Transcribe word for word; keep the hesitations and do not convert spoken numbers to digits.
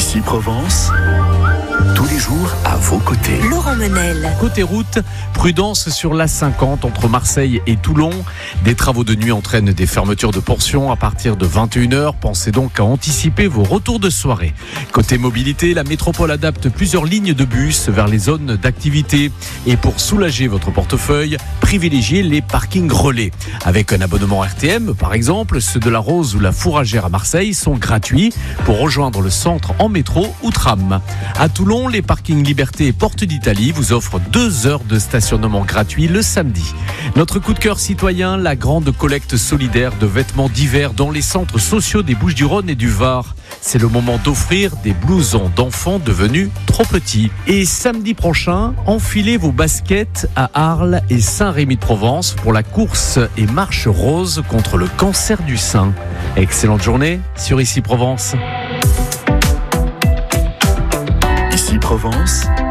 Ici Provence, tous les jours à vos côtés. Laurent Menel. Côté route, prudence sur l'A cinquante entre Marseille et Toulon. Des travaux de nuit entraînent des fermetures de portions à partir de vingt et une heures. Pensez donc à anticiper vos retours de soirée. Côté mobilité, la métropole adapte plusieurs lignes de bus vers les zones d'activité. Et pour soulager votre portefeuille, privilégiez les parkings relais. Avec un abonnement R T M, par exemple, ceux de la Rose ou la Fourragère à Marseille sont gratuits pour rejoindre le centre en métro ou tram. À Toulon, les parkings Liberté et Porte d'Italie vous offrent deux heures de stationnement gratuit le samedi. Notre coup de cœur citoyen, la grande collecte solidaire de vêtements d'hiver dans les centres sociaux des Bouches-du-Rhône et du Var. C'est le moment d'offrir des blousons d'enfants devenus trop petits. Et samedi prochain, enfilez vos baskets à Arles et Saint-Rémy-de-Provence pour la course et marche rose contre le cancer du sein. Excellente journée sur Ici Provence. Ici Provence,